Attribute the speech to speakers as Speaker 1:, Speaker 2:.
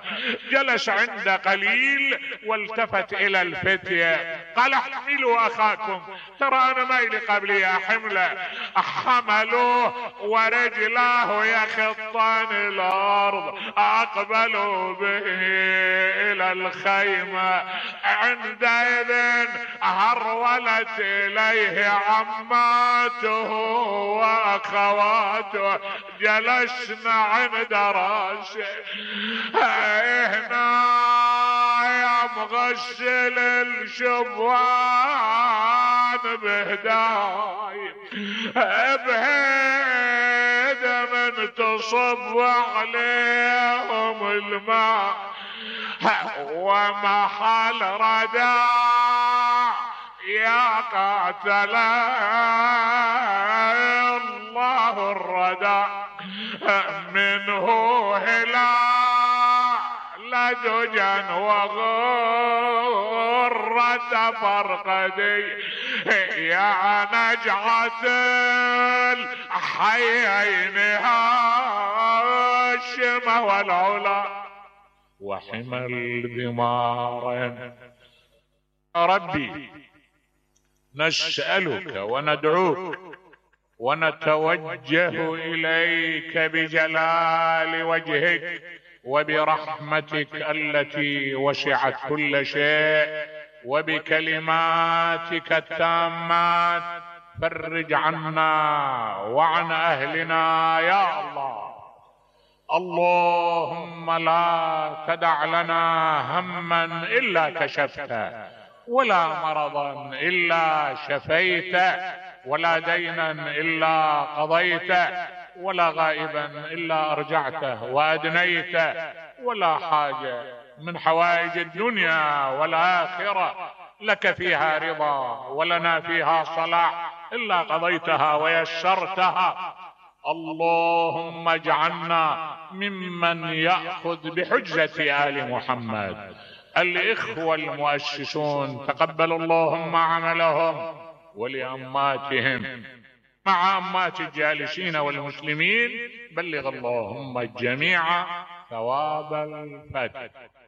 Speaker 1: جلس عند قليل والتفت الى الفتية قال احملوا اخاكم، ترى انا ما الي قبلي حمله. حملوه ورجلاه يخطان الارض، اقبلوا به الى الخيمة. عندئذ هرولت اليه عماته واخواته، جلسنا عند راسه. هنا يا مغسل الشبان بهداي بهيد من تصب عليهم الماء ومحل رداء يا قاتل الله الرداء منه هلال دجا وغرة فرقدي يا نجعة الحيين هاشم والعلا وحمى الدمارين. ربي نسألك وندعوك ونتوجه إليك بجلال وجهك وبرحمتك التي وسعت كل شيء وبكلماتك التامات، فرج عنا وعن أهلنا يا الله. اللهم لا تدع لنا هما إلا كشفته، ولا مرضا إلا شفيته، ولا دينا إلا قضيته، ولا غائبا إلا أرجعته وأدنيته، ولا حاجة من حوائج الدنيا والآخرة لك فيها رضا ولنا فيها صلاح إلا قضيتها ويسرتها. اللهم اجعلنا ممن يأخذ بحجة آل محمد. الإخوة المؤسسون تقبل اللهم عملهم، ولأماتهم مع أمات الجالسين والمسلمين بلغ اللهم الجميع ثواب الفاتحة.